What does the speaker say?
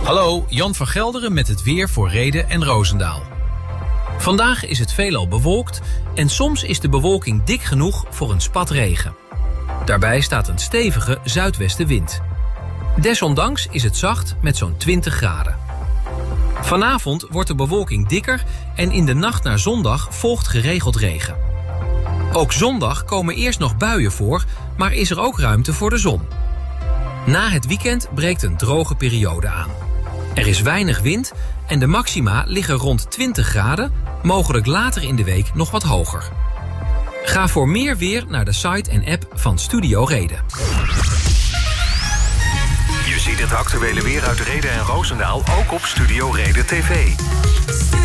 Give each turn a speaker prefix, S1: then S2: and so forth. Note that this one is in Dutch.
S1: Hallo, Jan van Gelderen met het weer voor Rheden en Roosendaal. Vandaag is het veelal bewolkt en soms is de bewolking dik genoeg voor een spat regen. Daarbij staat een stevige zuidwestenwind. Desondanks is het zacht met zo'n 20 graden. Vanavond wordt de bewolking dikker en in de nacht naar zondag volgt geregeld regen. Ook zondag komen eerst nog buien voor, maar is er ook ruimte voor de zon. Na het weekend breekt een droge periode aan. Er is weinig wind en de maxima liggen rond 20 graden, mogelijk later in de week nog wat hoger. Ga voor meer weer naar de site en app van Studio Reden.
S2: Je ziet het actuele weer uit Rheden en Roosendaal ook op Studio Reden TV.